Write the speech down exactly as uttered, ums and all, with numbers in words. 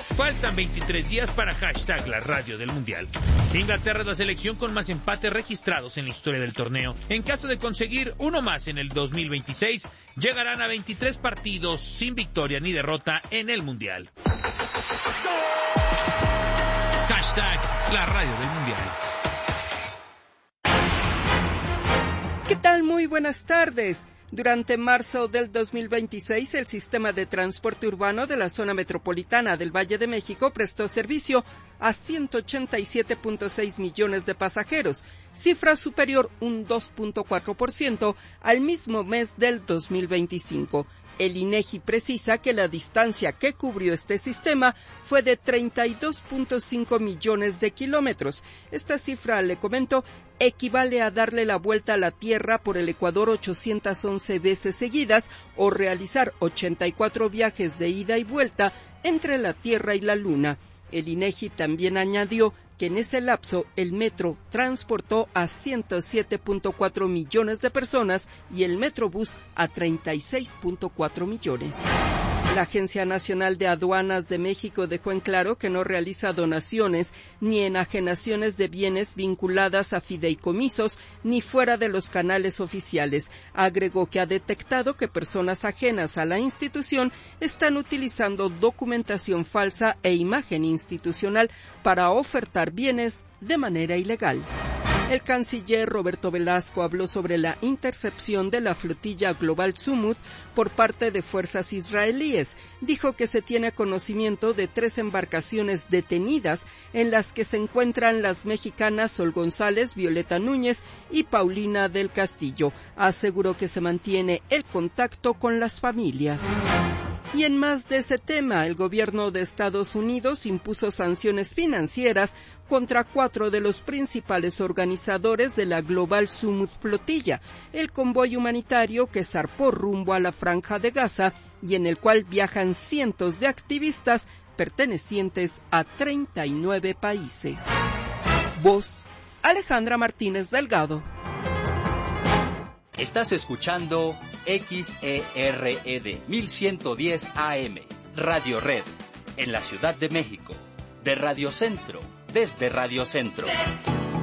Faltan veintitrés días para hashtag la radio del Mundial. Inglaterra es la selección con más empates registrados en la historia del torneo. En caso de conseguir uno más en el dos mil veintiséis, llegarán a veintitrés partidos sin victoria ni derrota en el Mundial. Hashtag la radio del Mundial. ¿Qué tal? Muy buenas tardes. Durante marzo del dos mil veintiséis, el sistema de transporte urbano de la zona metropolitana del Valle de México prestó servicio a ciento ochenta y siete punto seis millones de pasajeros, cifra superior un dos punto cuatro por ciento al mismo mes del dos mil veinticinco. El INEGI precisa que la distancia que cubrió este sistema fue de treinta y dos punto cinco millones de kilómetros. Esta cifra, le comento, equivale a darle la vuelta a la Tierra por el Ecuador ochocientas once veces seguidas o realizar ochenta y cuatro viajes de ida y vuelta entre la Tierra y la Luna. El INEGI también añadió que en ese lapso el metro transportó a ciento siete punto cuatro millones de personas y el Metrobús a treinta y seis punto cuatro millones. La Agencia Nacional de Aduanas de México dejó en claro que no realiza donaciones ni enajenaciones de bienes vinculadas a fideicomisos ni fuera de los canales oficiales. Agregó que ha detectado que personas ajenas a la institución están utilizando documentación falsa e imagen institucional para ofertar bienes de manera ilegal. El canciller Roberto Velasco habló sobre la intercepción de la flotilla Global Sumud por parte de fuerzas israelíes. Dijo que se tiene conocimiento de tres embarcaciones detenidas en las que se encuentran las mexicanas Sol González, Violeta Núñez y Paulina del Castillo. Aseguró que se mantiene el contacto con las familias. Y en más de ese tema, el gobierno de Estados Unidos impuso sanciones financieras contra cuatro de los principales organizadores de la Global Sumud flotilla, el convoy humanitario que zarpó rumbo a la Franja de Gaza y en el cual viajan cientos de activistas pertenecientes a treinta y nueve países. Voz, Alejandra Martínez Delgado. Estás escuchando X E R E D mil ciento diez A M, Radio Red, en la Ciudad de México, de Radio Centro, desde Radio Centro.